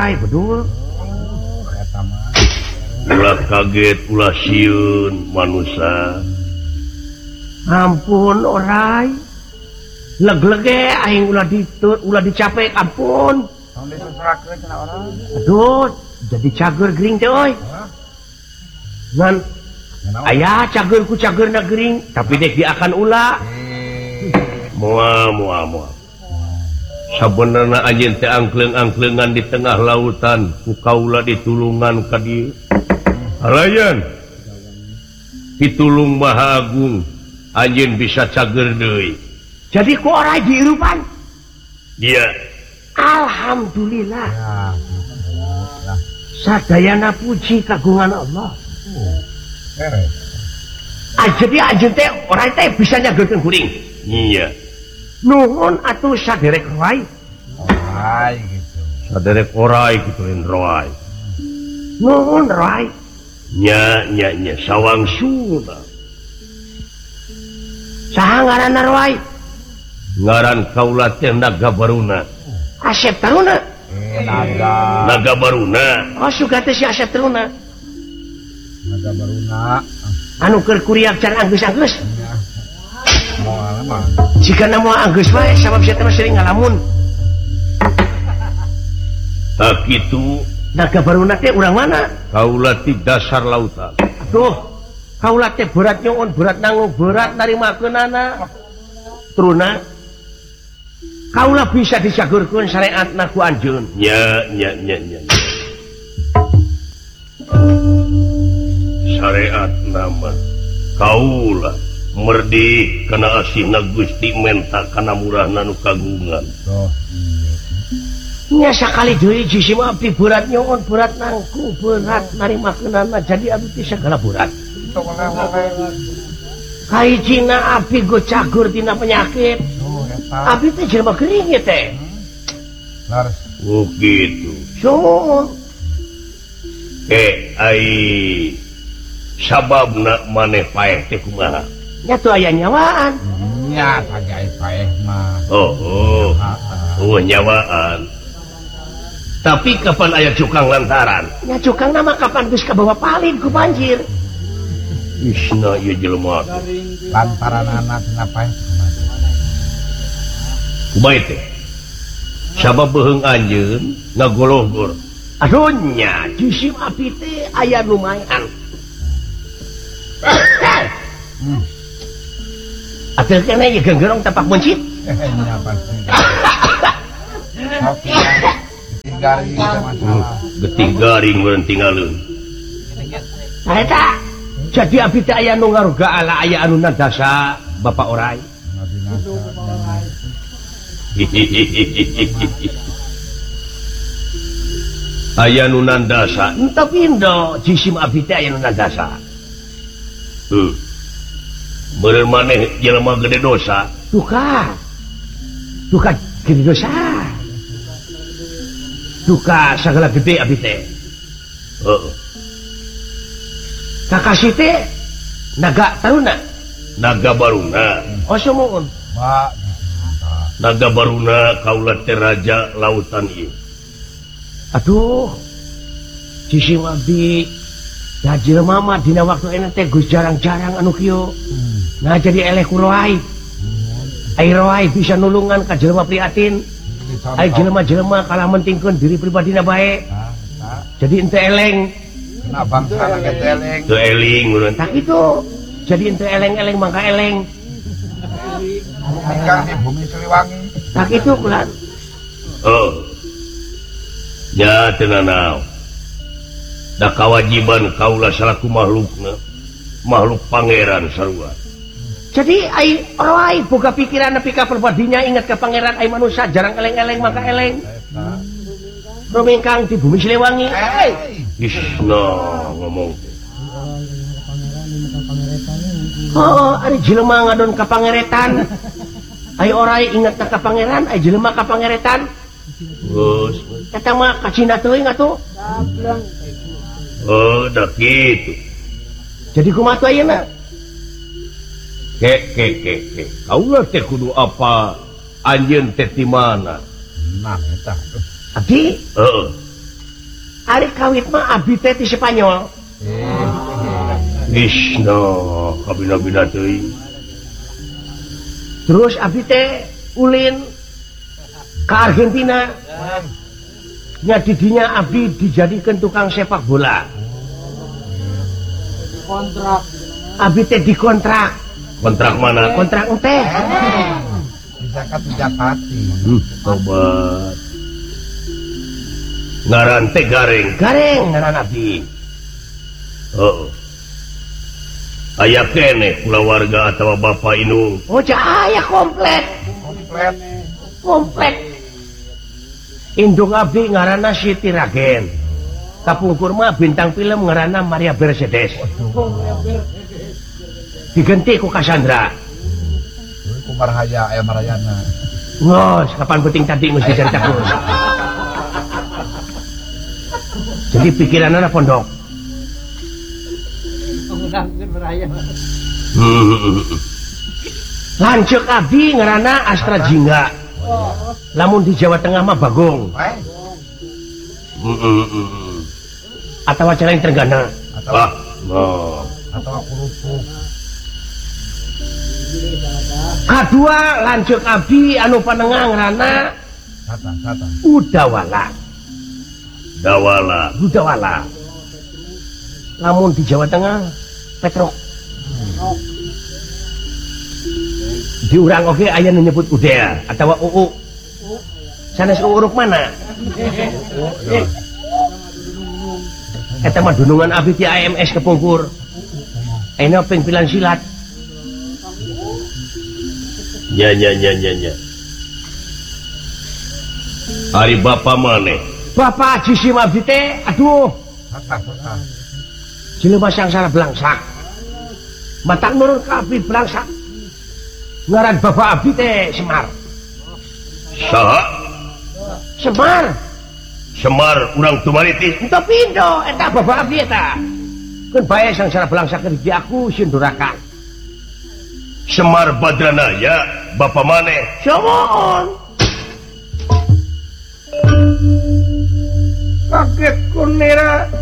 orai betul. Eta mah. Ulah kaget ulah sieun manusia. Ampun orai. Leg-lege aing ulah dicapek ampun. Tong disusrakeun cenah orang. Aduh, jadi cager gering teh euy. Ngan aya cager ku cagerna gering, tapi dek dia akan ulah. Moal. Sabenerna anjeun teh angkleng-angklengan di tengah lautan, ku kaula ditulungan ka dieu. Halayan. Pitulung Maha Agung, anjeun bisa cager deui. Jadi ku orai diirupan. Dia Alhamdulillah. Ya. Sadayana puji kagungan Allah. Beres. Jadi anjeun teh orai teh bisa nyageurkeun kuring. iya. Nuhun atuh saderek roai. Ay gitu. Saderek orai gituin roai. Nuhun roai. Nya sawang suna. Saha ngaranna roai? Ngaran kaula teh Naga Baruna. Asep Taruna. Naga. Naga Baruna. Oh suga teh si Asep Taruna. Naga Baruna. Anu keur kuriak can anggeus-anggeus. Moal mah. Jika nama anggeus wae sabab saya teh sering ngalamun. Tak kitu Naga Baruna teh urang mana? kaula ti dasar lautan. Aduh, kaula teh berat nyoon, berat nanggung, berat narimakeunana. Truna kaula bisa dicageurkeun syariatna ku anjeun. Nya. Syariat nama kaula merdi kana asihna Gusti menta kana murahna nu kagungan. Tuh. Nya sakali deui jisim abdi berat nyoon, berat nangku, berat narimakeunana jadi abdi teh segala berat. Itu oleh-oleh. Kahijina abdi go cagur tina penyakit. Tuh eta. Abdi teh jelema geuring ieu teh. Laras. Oh gitu. Sumun. Ai sababna maneh paeh teh kumaha? Nya tuh aya nyawaan. Nya tagay paeh mah. Oh nyawaan. Tapi kapan aya cukang lantaran? Nya cukang nama kapan geus kabawa palin ku banjir. Isna ieu jelema. Lantaranana cenah paeh. Kumaha teh? Sabab beheung anjeun ngagoloh-goloh. Aduh nya jisim abdi teh aya lumayan. Atuh keneh ieu genggerong tapak mencit. Nya pasti. Oke. Garing masalah. Getih garing meureun tinggalin. Eta jadi abdi teh aya nu ngaruga ala aya anu nadasa Bapak Orai. Aya nu nandasa. Ento pindo jisim abdi teh aya nu nadasa. Meureun maneh jelema gede dosa. Duka gede dosa. Duka sagala gede abdi teh. Heeh. Kakasih teh Naga Taruna. Naga Baruna. Oh sumuun. Mbak. Naga Baruna kaula teh raja lautan ieu. Aduh. Jisim abdi da jelema mah dina waktu ena teh geus jarang-jarang anu kieu. Nah jadi eleh ku roai. Ai roai bisa nulungan ka jelema prihatin. Ai jelema-jelema kalah mentingkeun diri pribadina bae. Jadi ente eleng. Nah bangsa lagi teleng. Teu eling meureun. Tak itu. Jadi ente eleng-eleng mangka eleng. Nikah di bumi Siliwangi. Tak itu kulan. Oh. Ya teu nanaon. Da kawajiban kaula salaku makhlukna. Makhluk pangeran sarua. Jadi ai roai boga pikiran nepi ka perbadinya ingat ke pangeran ai manusia jarang eleng-eleng maka eleng. Rumengkang di bumi Siliwangi. Isna ngomong. Oh, ari jelema ngadon ka pangeretan. Ai orai ingat ka pangeran, ai jelema ka pangeretan. Geus. Eta mah kacina teuing atuh. Oh, da kitu. Jadi kumaha tuh ayeuna? Ke. Kaula teh kudu apa? Anjeun teh di mana? Nah, eta. Abdi, Heeh. Ari kawit mah abdi teh ti Spanyol. Isna kabina-bina teuing. Terus abdi teh ulin ke Argentina. Nya didinya abdi dijadikan tukang sepak bola. Kontrak. Abdi teh dikontrak. Kontrak mana? Kontrak teh. Bisa Japati. Tobat. Ngaran teh Gareng. Gareng ngaran abdi. Heeh. Aya keneh kulawarga atawa Bapak Inung. Oh, aya komplit. Komplit. Indung abdi ngaranna Siti Ragen. Kapungkur mah bintang film ngaranna Maria Mercedes. Diganti ku Cassandra. Ku Marhaya aya Marayana. Ngos, kapan penting tadi geus diceritakeun. Jadi pikiranna pondok. Pengurangkeun beraya. Lanceuk abdi ngaranna Astra Jingga. Lamun di Jawa Tengah mah Bagong. Atawa Celeng Trenggana. Atau Kurupuk. Kadua lanceuk abdi anu panengah ngaranna Sata. Udawala. Dawala. Lamun di Jawa Tengah Petruk. Di urang oge aya nu nyebut Udea atawa Uu. Sanes uruk mana? Eta mah dunungan abdi ti AMS Kepungkur. Ena pengpilan silat. Nya. Ari Bapak maneh. Bapak Haji Sim abdi teh aduh Sata. jelema sangsara belangsak. Matang nurun ka abdi belangsak. Ngaran Bapak abdi teh Semar. Saha? Semar urang tumariti. Ento pindo eta Bapak abdi eta. Keun bae sangsara belangsak di aku sindurakan. Semar Badranaya Bapak maneh. Somoon. Kaget kunira